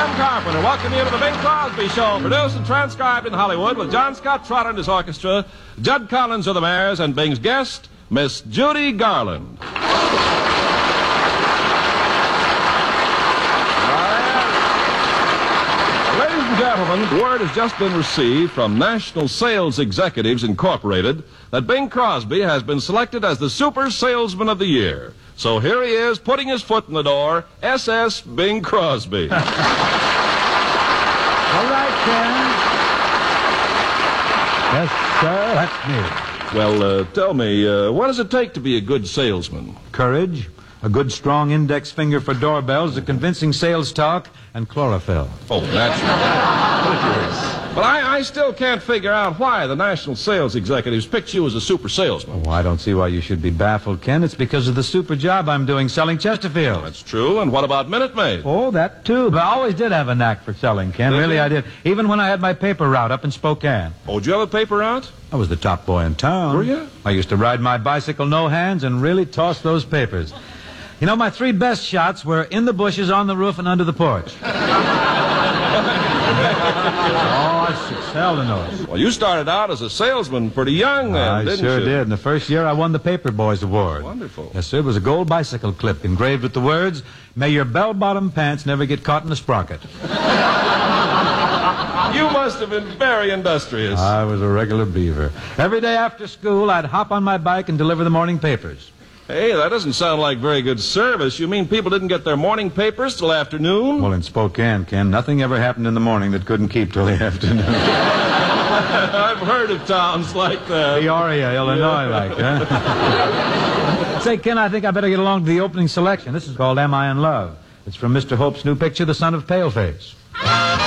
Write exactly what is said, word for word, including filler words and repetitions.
Sam Carpenter, welcome you to the Bing Crosby Show, produced and transcribed in Hollywood with John Scott Trotter and his orchestra, Judd Collins of the Mares, and Bing's guest, Miss Judy Garland. Ladies and gentlemen, word has just been received from National Sales Executives Incorporated that Bing Crosby has been selected as the Super Salesman of the Year. So here he is, putting his foot in the door, S S Bing Crosby. All right, Ken. Yes, sir, that's me. Well, uh, tell me, uh, what does it take to be a good salesman? Courage, a good strong index finger for doorbells, a convincing sales talk, and chlorophyll. Oh, that's right. But I, I still can't figure out why the National Sales Executives picked you as a super salesman. Oh, I don't see why you should be baffled, Ken. It's because of the super job I'm doing selling Chesterfield. That's true. And what about Minute Maid? Oh, that too. But I always did have a knack for selling, Ken. Did really, you? I did. Even when I had my paper route up in Spokane. Oh, did you have a paper out? I was the top boy in town. Were you? I used to ride my bicycle no hands and really toss those papers. You know, my three best shots were in the bushes, on the roof, and under the porch. Oh, I excelled in those. Well, you started out as a salesman pretty young then, I didn't sure you? did. In the first year, I won the Paper Boys Award. Wonderful. Yes, sir. It was a gold bicycle clip engraved with the words, "May your bell-bottom pants never get caught in a sprocket." You must have been very industrious. I was a regular beaver. Every day after school, I'd hop on my bike and deliver the morning papers. Hey, that doesn't sound like very good service. You mean people didn't get their morning papers till afternoon? Well, in Spokane, Ken, nothing ever happened in the morning that couldn't keep till the afternoon. I've heard of towns like that. Peoria, Illinois, like, huh? Say, Ken, I think I better get along to the opening selection. This is called Am I in Love? It's from Mister Hope's new picture, The Son of Paleface.